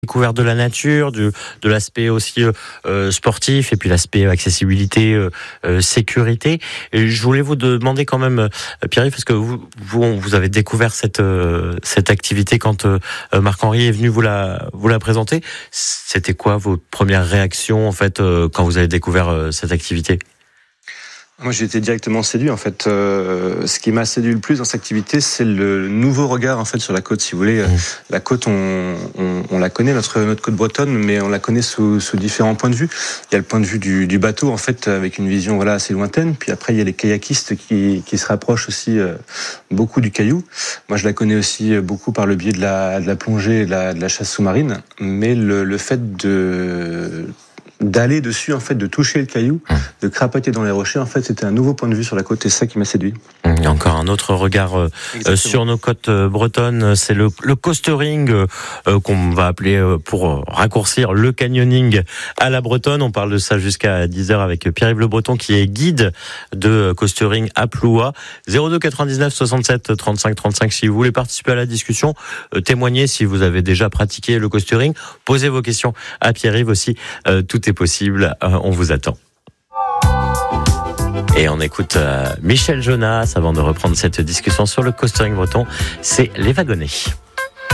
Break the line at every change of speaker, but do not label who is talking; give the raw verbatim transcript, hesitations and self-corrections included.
Découverte de la nature, du, de l'aspect aussi euh, sportif et puis l'aspect accessibilité, euh, euh, sécurité. Et je voulais vous demander quand même, euh, Pierre-Yves, parce que vous, vous, vous avez découvert cette euh, cette activité quand euh, Marc-Henri est venu vous la vous la présenter. C'était quoi vos premières réactions en fait euh, quand vous avez découvert euh, cette activité?
Moi, j'ai été directement séduit. En fait, euh, ce qui m'a séduit le plus dans cette activité, c'est le nouveau regard en fait sur la côte. Si vous voulez, mmh. la côte, on, on, on la connaît, notre notre côte bretonne, mais on la connaît sous, sous différents points de vue. Il y a le point de vue du, du bateau, en fait, avec une vision voilà assez lointaine. Puis après, il y a les kayakistes qui qui se rapprochent aussi euh, beaucoup du caillou. Moi, je la connais aussi beaucoup par le biais de la de la plongée et de la, de la chasse sous-marine. Mais le, le fait de d'aller dessus, en fait, de toucher le caillou, mmh. de crapater dans les rochers, en fait, c'était un nouveau point de vue sur la côte, et c'est ça qui m'a séduit.
Il y a encore un autre regard euh, sur nos côtes euh, bretonnes, c'est le, le coastering euh, qu'on va appeler, euh, pour raccourcir, le canyoning à la bretonne. On parle de ça jusqu'à dix heures avec Pierre-Yves Le Breton, qui est guide de coastering à Plouha. zéro deux quatre-vingt-dix-neuf soixante-sept trente-cinq trente-cinq si vous voulez participer à la discussion, euh, témoigner si vous avez déjà pratiqué le coastering, posez vos questions à Pierre-Yves aussi, euh, tout est possible, euh, on vous attend. Et on écoute euh, Michel Jonas avant de reprendre cette discussion sur le coastering breton, c'est Les Wagonnets.